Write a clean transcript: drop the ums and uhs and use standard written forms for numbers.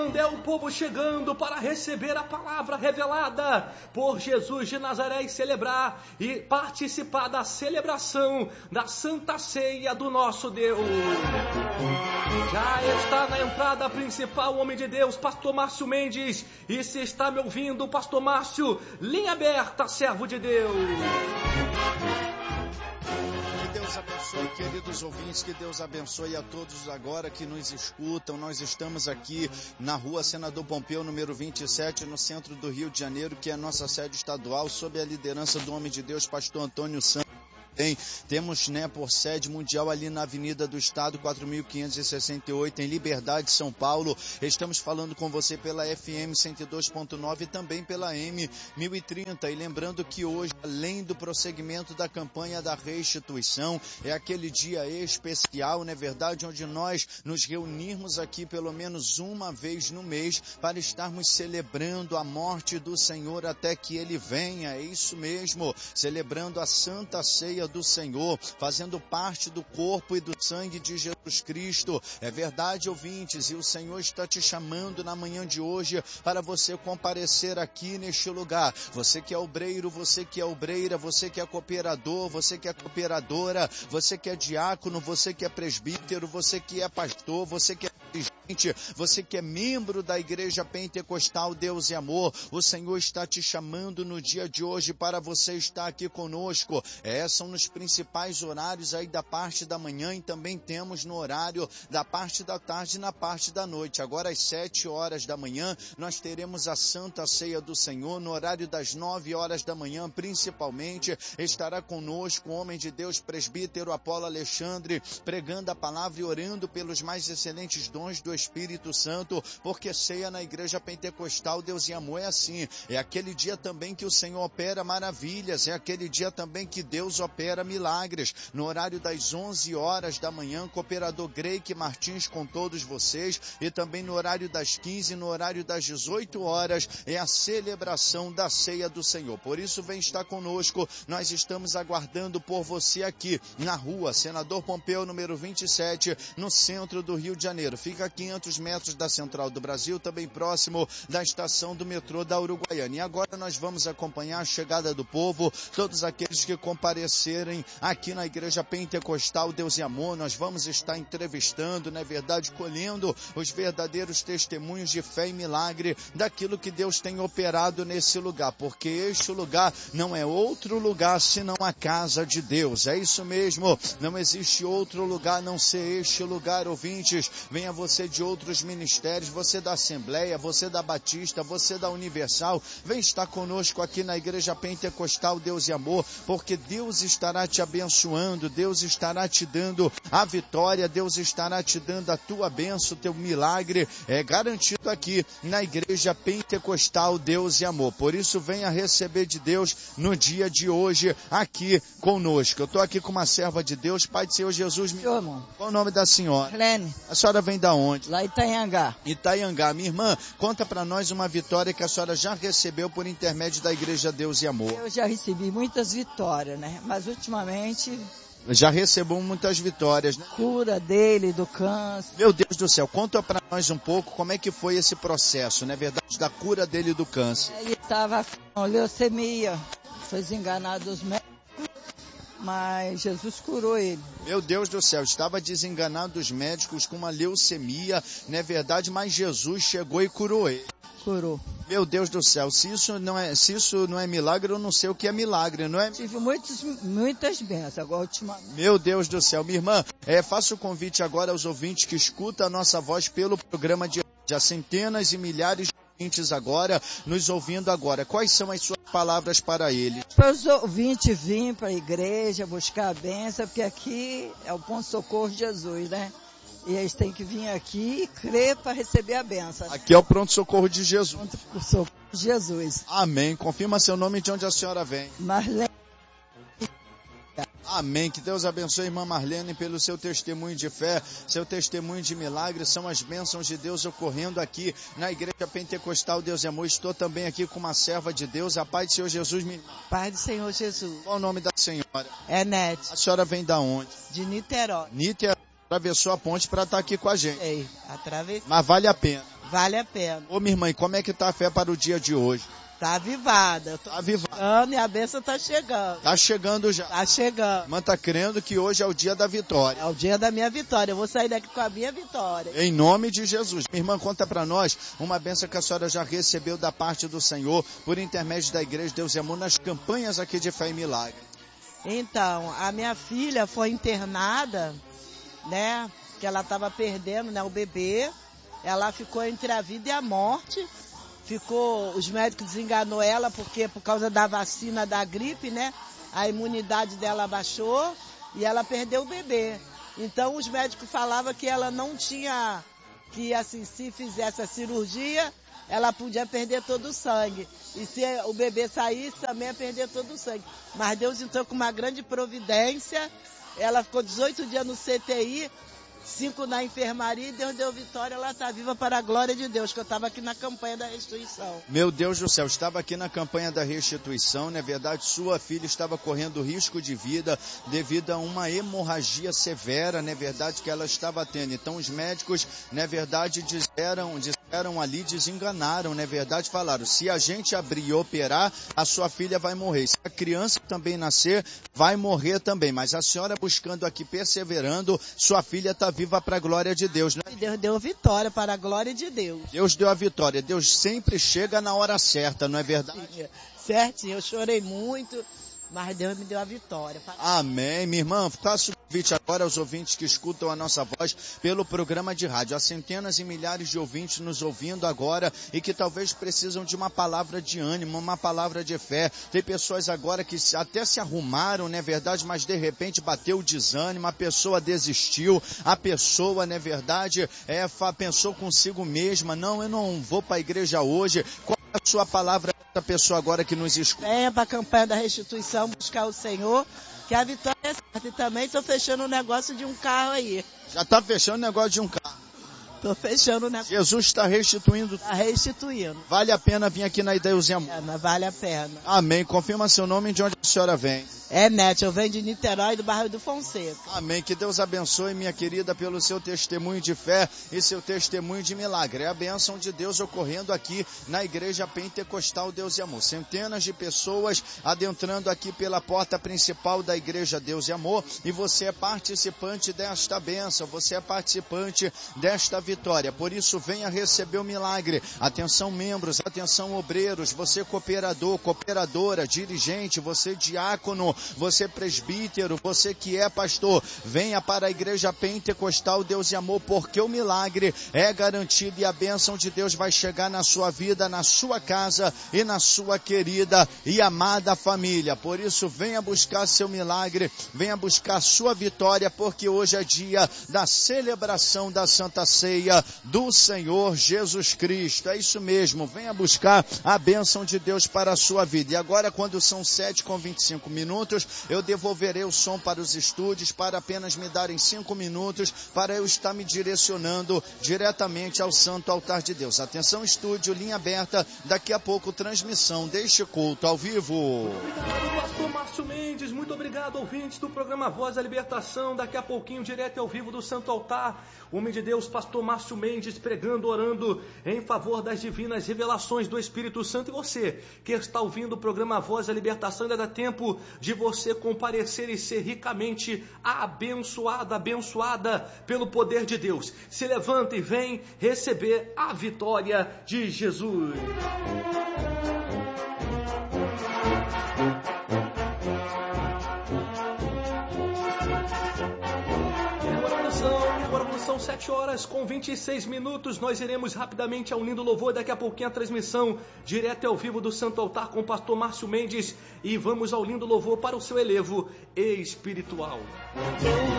É o povo chegando para receber a palavra revelada por Jesus de Nazaré e celebrar e participar da celebração da Santa Ceia do nosso Deus. Já está na entrada principal o homem de Deus, pastor Márcio Mendes. E se está me ouvindo, pastor Márcio, linha aberta, servo de Deus. Que Deus abençoe, queridos ouvintes, que Deus abençoe a todos agora que nos escutam. Nós estamos aqui na rua Senador Pompeu, número 27, no centro do Rio de Janeiro, que é a nossa sede estadual, sob a liderança do homem de Deus, pastor Antônio Santos. Temos, por sede mundial ali na Avenida do Estado, 4.568, em Liberdade, São Paulo. Estamos falando com você pela FM 102.9 e também pela M 1030. E lembrando que hoje, além do prosseguimento da campanha da restituição, é aquele dia especial, não é verdade, onde nós nos reunirmos aqui pelo menos uma vez no mês para estarmos celebrando a morte do Senhor até que Ele venha. É isso mesmo, celebrando a Santa Ceia do Senhor, fazendo parte do corpo e do sangue de Jesus Cristo. É verdade, ouvintes, e o Senhor está te chamando na manhã de hoje para você comparecer aqui neste lugar. Você que é obreiro, você que é obreira, você que é cooperador, você que é cooperadora, você que é diácono, você que é presbítero, você que é pastor, você que é dirigente, você que é membro da Igreja Pentecostal Deus e Amor. O Senhor está te chamando no dia de hoje para você estar aqui conosco. São nos principais horários aí da parte da manhã e também temos no horário da parte da tarde e na parte da noite. Agora às 7 horas da manhã nós teremos a Santa Ceia do Senhor. No horário das 9 horas da manhã, principalmente, estará conosco o homem de Deus, presbítero Apolo Alexandre, pregando a palavra e orando pelos mais excelentes dons do Espírito Santo, porque ceia na Igreja Pentecostal Deus e Amor é assim. É aquele dia também que o Senhor opera maravilhas, é aquele dia também que Deus opera milagres. No horário das 11 horas da manhã, cooperador Greike Martins com todos vocês, e também no horário das 15, no horário das 18 horas, é a celebração da Ceia do Senhor. Por isso, vem estar conosco, nós estamos aguardando por você aqui, na rua Senador Pompeu, número 27, no centro do Rio de Janeiro. Fica a 500 metros da Central do Brasil, também próximo da estação do metrô da Uruguaiana. E agora nós vamos acompanhar a chegada do povo, todos aqueles que compareceram aqui na Igreja Pentecostal Deus e Amor. Nós vamos estar entrevistando, não é verdade, colhendo os verdadeiros testemunhos de fé e milagre daquilo que Deus tem operado nesse lugar, porque este lugar não é outro lugar senão a casa de Deus. É isso mesmo, não existe outro lugar a não ser este lugar, ouvintes. Venha você de outros ministérios, você da Assembleia, você da Batista, você da Universal, vem estar conosco aqui na Igreja Pentecostal Deus e Amor, porque Deus estará te abençoando, Deus estará te dando a vitória, Deus estará te dando a tua bênção, teu milagre é garantido aqui na Igreja Pentecostal Deus e Amor. Por isso, venha receber de Deus no dia de hoje aqui conosco. Eu estou aqui com uma serva de Deus, Pai do Senhor Jesus. Qual o nome da senhora? Marlene. A senhora vem da onde? Lá em Itanhangá. Itaiangá. Minha irmã, conta para nós uma vitória que a senhora já recebeu por intermédio da Igreja Deus e Amor. Eu já recebi muitas vitórias, né? Mas ultimamente... Já recebeu muitas vitórias, né? Cura dele, do câncer. Meu Deus do céu, conta para nós um pouco como é que foi esse processo, não é verdade, da cura dele do câncer. Ele estava com leucemia, foi desenganado dos médicos, mas Jesus curou ele. Meu Deus do céu, estava desenganado dos médicos com uma leucemia, não é verdade, mas Jesus chegou e curou ele. Curou. Meu Deus do céu, se isso não é milagre, eu não sei o que é milagre, não é? Tive muitas bênçãos agora ultimamente. Meu Deus do céu, minha irmã, faça o convite agora aos ouvintes que escutam a nossa voz pelo programa de centenas e milhares de ouvintes agora, nos ouvindo agora. Quais são as suas palavras para eles? Para os ouvintes virem para a igreja, buscar a bênção, porque aqui é o ponto de socorro de Jesus, né? E eles têm que vir aqui e crer para receber a bênção. Aqui é o pronto-socorro de Jesus. Pronto-socorro de Jesus. Amém. Confirma seu nome e de onde a senhora vem. Marlene. Amém. Que Deus abençoe a irmã Marlene pelo seu testemunho de fé, seu testemunho de milagre. São as bênçãos de Deus ocorrendo aqui na Igreja Pentecostal Deus e Amor. Estou também aqui com uma serva de Deus, a paz do Senhor Jesus. Paz do Senhor Jesus. Qual o nome da senhora? É Nete. A senhora vem da onde? De Niterói. Niterói. Atravessou a ponte para estar aqui com a gente. Ei, atravessei. Mas vale a pena. Vale a pena. Ô, minha irmã, e como é que tá a fé para o dia de hoje? Tá avivada. Tá avivada. E a bênção tá chegando. Tá chegando já. Tá chegando. Irmã tá crendo que hoje é o dia da vitória. É o dia da minha vitória. Eu vou sair daqui com a minha vitória. Em nome de Jesus. Minha irmã, conta pra nós uma bênção que a senhora já recebeu da parte do Senhor por intermédio da Igreja Deus e Amor nas campanhas aqui de Fé e Milagre. Então, a minha filha foi internada, né? Que ela estava perdendo, né? O bebê. Ela ficou entre a vida e a morte. Os médicos desenganou ela porque por causa da vacina da gripe, né? A imunidade dela baixou e ela perdeu o bebê. Então os médicos falavam que ela não tinha, que assim, se fizesse a cirurgia, ela podia perder todo o sangue. E se o bebê saísse, também ia perder todo o sangue. Mas Deus entrou com uma grande providência. Ela ficou 18 dias no CTI, 5 na enfermaria e Deus deu vitória, ela está viva para a glória de Deus, que eu estava aqui na campanha da restituição. Meu Deus do céu, estava aqui na campanha da restituição, na verdade sua filha estava correndo risco de vida devido a uma hemorragia severa, na verdade que ela estava tendo. Então os médicos, na verdade, disseram ali, desenganaram, na verdade falaram, se a gente abrir e operar, a sua filha vai morrer. Se a criança também nascer, vai morrer também. Mas a senhora buscando aqui, perseverando, sua filha está viva para a glória de Deus, né? Deus deu vitória para a glória de Deus. Deus deu a vitória. Deus sempre chega na hora certa, não é verdade? Sim, certinho, eu chorei muito, mas Deus me deu a vitória. Amém, minha irmã. Faço convite agora aos ouvintes que escutam a nossa voz pelo programa de rádio. Há centenas e milhares de ouvintes nos ouvindo agora e que talvez precisam de uma palavra de ânimo, uma palavra de fé. Tem pessoas agora que até se arrumaram, não é verdade, mas de repente bateu o desânimo, a pessoa desistiu, a pessoa, não é verdade, pensou consigo mesma, não, eu não vou para a igreja hoje. Qual é a sua palavra para a pessoa agora que nos escuta? Venha para a campanha da restituição buscar o Senhor, que a vitória é certa. E também estou fechando o negócio de um carro aí. Já está fechando o negócio de um carro. Estou fechando o negócio. Jesus está restituindo. Está restituindo. Vale a pena vir aqui na Deus e Amor. Vale a pena. Amém. Confirma seu nome e de onde a senhora vem. Nete, eu venho de Niterói, do bairro do Fonseca. Amém. Que Deus abençoe, minha querida, pelo seu testemunho de fé e seu testemunho de milagre. É a bênção de Deus ocorrendo aqui na Igreja Pentecostal Deus e Amor. Centenas de pessoas adentrando aqui pela porta principal da Igreja Deus e Amor. E você é participante desta bênção, você é participante desta vitória. Por isso, venha receber o milagre. Atenção, membros, atenção, obreiros, você cooperador, cooperadora, dirigente, você diácono, você presbítero, você que é pastor, venha para a Igreja Pentecostal Deus e Amor, porque o milagre é garantido e a bênção de Deus vai chegar na sua vida, na sua casa e na sua querida e amada família. Por isso, venha buscar seu milagre, venha buscar sua vitória, porque hoje é dia da celebração da Santa Ceia do Senhor Jesus Cristo. É isso mesmo, venha buscar a bênção de Deus para a sua vida. E agora, quando são 7h25, eu devolverei o som para os estúdios para apenas me darem 5 minutos para eu estar me direcionando diretamente ao Santo Altar de Deus. Atenção, estúdio, linha aberta, daqui a pouco transmissão deste culto ao vivo. Obrigado, pastor Márcio Mendes, muito obrigado, ouvintes do programa Voz da Libertação, daqui a pouquinho direto ao vivo do Santo Altar, o homem de Deus, pastor Márcio Mendes, pregando, orando em favor das divinas revelações do Espírito Santo. E você que está ouvindo o programa Voz da Libertação, ainda dá tempo de você comparecer e ser ricamente abençoada pelo poder de Deus. Se levanta e vem receber a vitória de Jesus. Agora são 7h26. Nós iremos rapidamente ao lindo louvor. Daqui a pouquinho a transmissão direto ao vivo do Santo Altar com o pastor Márcio Mendes. E vamos ao lindo louvor para o seu elevo espiritual.